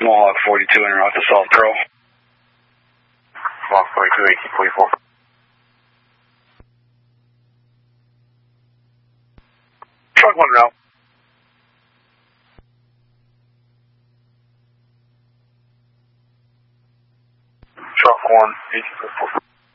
Mohawk 42 en route to South Pearl. Mohawk 42, 1844. Truck 1 route. Truck 1, 1844.